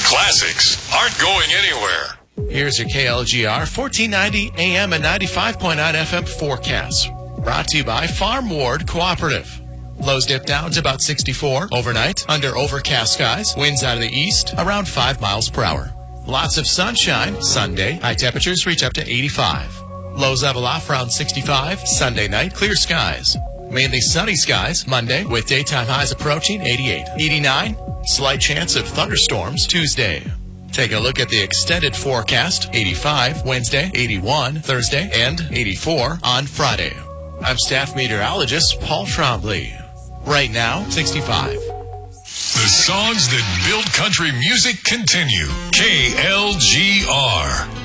classics aren't going anywhere. Here's your KLGR 1490 AM and 95.9 FM forecast. Brought to you by Farm Ward Cooperative. Lows dip down to about 64 overnight under overcast skies. Winds out of the east around 5 miles per hour. Lots of sunshine Sunday. High temperatures reach up to 85. Lows level off around 65. Sunday night, clear skies. Mainly sunny skies Monday with daytime highs approaching 88. 89, slight chance of thunderstorms Tuesday. Take a look at the extended forecast. 85 Wednesday, 81 Thursday, and 84 on Friday. I'm staff meteorologist Paul Trombley. Right now, 65. The songs that build country music continue. KLGR.